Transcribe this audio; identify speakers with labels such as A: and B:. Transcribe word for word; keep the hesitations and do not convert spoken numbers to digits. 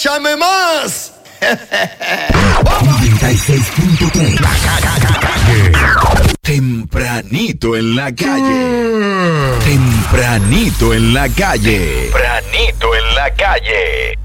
A: ¡Échame más!
B: noventa y seis punto tres. Tempranito en la calle. Tempranito en la calle.
C: Tempranito en la calle.